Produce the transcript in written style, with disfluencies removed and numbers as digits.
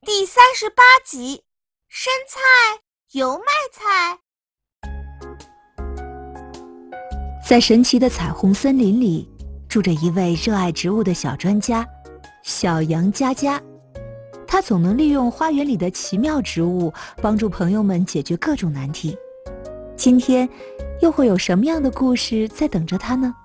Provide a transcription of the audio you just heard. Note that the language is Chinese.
第38集，生菜、油麦菜。 在神奇的彩虹森林里，住着一位热爱植物的小专家，小羊佳佳。他总能利用花园里的奇妙植物，帮助朋友们解决各种难题。今天，又会有什么样的故事在等着他呢？